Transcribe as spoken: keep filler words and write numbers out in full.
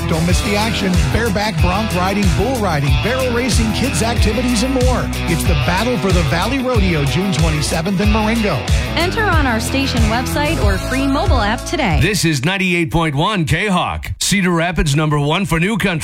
Don't miss the action. Bareback bronc riding, bull riding, barrel racing, kids activities, and more. It's the Battle for the Valley Rodeo, June twenty-seventh in Marengo. Enter on our station website or free mobile app today. This is ninety-eight point one K-Hawk, Cedar Rapids number one for New Country.